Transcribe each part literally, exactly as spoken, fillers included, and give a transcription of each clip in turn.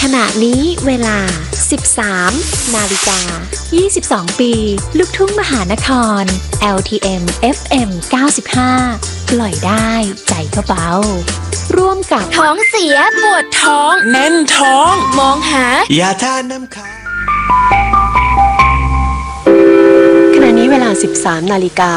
ณะนี้เวลา สิบสาม นาฬิกา ยี่สิบสอง ปีลูกทุ่งมหานคร แอล ที เอ็ม เอฟ เอ็ม เก้าสิบห้า ปล่อยได้ใจก็เบาร่วมกับท้องเสียปวดท้องแน่นท้องมองหายาทาน้ำค้างขณะนี้เวลา สิบสาม นาฬิกา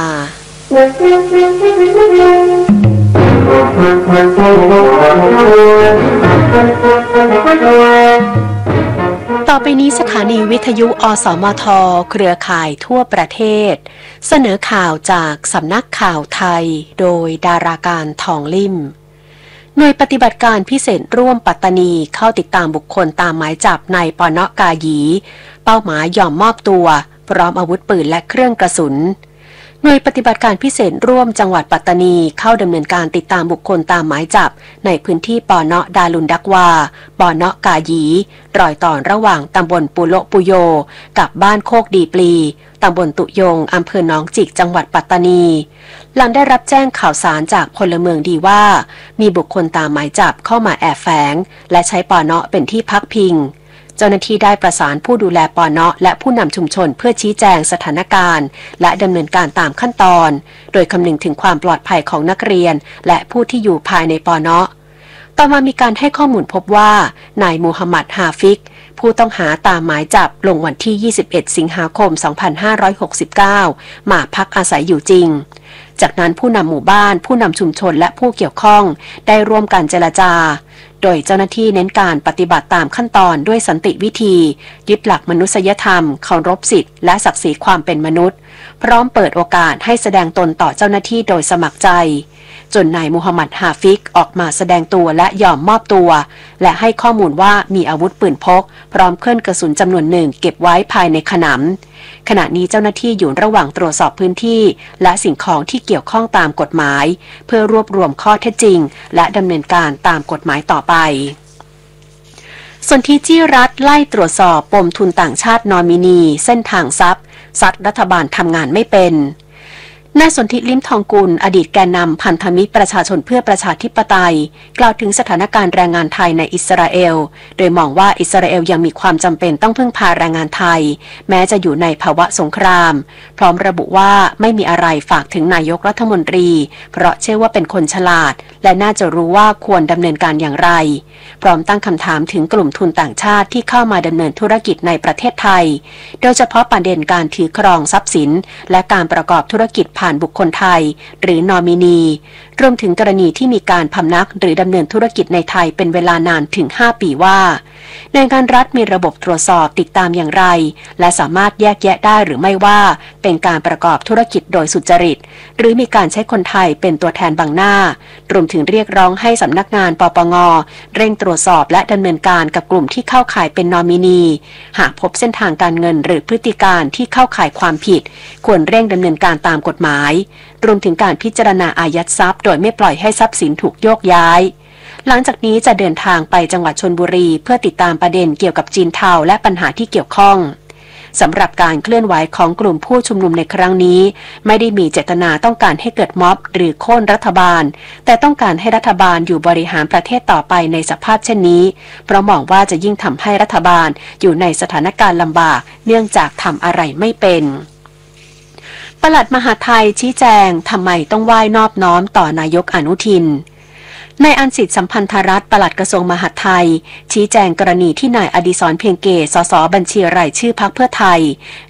ต่อไปนี้สถานีวิทยุอสมทเครือข่ายทั่วประเทศเสนอข่าวจากสำนักข่าวไทยโดยดาราการทองลิ่มหน่วยปฏิบัติการพิเศษร่วมปัตตานีเข้าติดตามบุคคลตามหมายจับนายปนกาหยีเป้าหมายยอมมอบตัวพร้อมอาวุธปืนและเครื่องกระสุนหน่วยปฏิบัติการพิเศษร่วมจังหวัดปัตตานีเข้าดำเนินการติดตามบุคคลตามหมายจับในพื้นที่ปนดาลุนดักวาปนกาหยีรอยต่อระหว่างตำบลปุโลปุโยกับบ้านโคกดีปลีตำบลตุยงอำเภอหนองจิกจังหวัดปัตตานีหลังได้รับแจ้งข่าวสารจากพลเมืองดีว่ามีบุคคลตามหมายจับเข้ามาแอบแฝงและใช้ปนเป็นที่พักพิงเจ้าหน้าที่ได้ประสานผู้ดูแลปนและผู้นำชุมชนเพื่อชี้แจงสถานการณ์และดำเนินการตามขั้นตอนโดยคำนึงถึงความปลอดภัยของนักเรียนและผู้ที่อยู่ภายในปนต่อมามีการให้ข้อมูลพบว่านายมูฮัมหมัดฮาฟิกผู้ต้องหาตามหมายจับลงวันที่ยี่สิบเอ็ดสิงหาคมสองพันห้าร้อยหกสิบเก้ามาพักอาศัยอยู่จริงจากนั้นผู้นำหมู่บ้านผู้นำชุมชนและผู้เกี่ยวข้องได้ร่วมกันเจรจาโดยเจ้าหน้าที่เน้นการปฏิบัติตามขั้นตอนด้วยสันติวิธียึดหลักมนุษยธรรมเคารพสิทธิและศักดิ์ศรีความเป็นมนุษย์พร้อมเปิดโอกาสให้แสดงตนต่อเจ้าหน้าที่โดยสมัครใจจนนายมูฮัมหมัดฮาฟิกออกมาแสดงตัวและยอมมอบตัวและให้ข้อมูลว่ามีอาวุธปืนพกพร้อมเครื่องกระสุนจำนวนหนึ่งเก็บไว้ภายในขนำขณะนี้เจ้าหน้าที่อยู่ระหว่างตรวจสอบพื้นที่และสิ่งของที่เกี่ยวข้องตามกฎหมายเพื่อรวบรวมข้อเท็จจริงและดำเนินการตามกฎหมายต่อไปส่วนที่จี้รัฐไล่ตรวจสอบปมทุนต่างชาตินอมินีเส้นทางทรัพย์ซัดรัฐบาลทำงานไม่เป็นนายสนธิลิ้มทองกุลอดีตแกนนำพันธมิตรประชาชนเพื่อประชาธิปไตยกล่าวถึงสถานการณ์แรงงานไทยในอิสราเอลโดยมองว่าอิสราเอลยังมีความจำเป็นต้องพึ่งพาแรงงานไทยแม้จะอยู่ในภาวะสงครามพร้อมระบุว่าไม่มีอะไรฝากถึงนายกรัฐมนตรีเพราะเชื่อว่าเป็นคนฉลาดและน่าจะรู้ว่าควรดำเนินการอย่างไรพร้อมตั้งคำถามถึงกลุ่มทุนต่างชาติที่เข้ามาดำเนินธุรกิจในประเทศไทยโดยเฉพาะประเด็นการถือครองทรัพย์สินและการประกอบธุรกิจผ่านบุคคลไทยหรือนอมินีรวมถึงกรณีที่มีการพำนักหรือดำเนินธุรกิจในไทยเป็นเวลานานถึงห้าปีว่าหน่วยงานรัฐมีระบบตรวจสอบติดตามอย่างไรและสามารถแยกแยะได้หรือไม่ว่าเป็นการประกอบธุรกิจโดยสุจริตหรือมีการใช้คนไทยเป็นตัวแทนบังหน้ารวมถึงเรียกร้องให้สำนักงานปปงเร่งตรวจสอบและดำเนินการกับกลุ่มที่เข้าข่ายเป็นนอมินีหากพบเส้นทางการเงินหรือพฤติการที่เข้าข่ายความผิดควรเร่งดำเนินการตามกฎหมายรวมถึงการพิจารณาอายัดทรัพย์โดยไม่ปล่อยให้ทรัพย์สินถูกโยกย้ายหลังจากนี้จะเดินทางไปจังหวัดชลบุรีเพื่อติดตามประเด็นเกี่ยวกับจีนเทาและปัญหาที่เกี่ยวข้องสำหรับการเคลื่อนไหวของกลุ่มผู้ชุมนุมในครั้งนี้ไม่ได้มีเจตนาต้องการให้เกิดม็อบหรือโค่นรัฐบาลแต่ต้องการให้รัฐบาลอยู่บริหารประเทศต่อไปในสภาพเช่นนี้เพราะมองว่าจะยิ่งทำให้รัฐบาลอยู่ในสถานการณ์ลำบากเนื่องจากทำอะไรไม่เป็นปลัดมหาดไทยชี้แจงทำไมต้องไหว้นอบน้อมต่อนายกอนุทินนายอัญสิทธิ์สัมพันธรัตน์ปลัดกระทรวงมหาดไทยชี้แจงกรณีที่นายอดิศรเพียงเกตสสบัญชีรายชื่อพรรคเพื่อไทย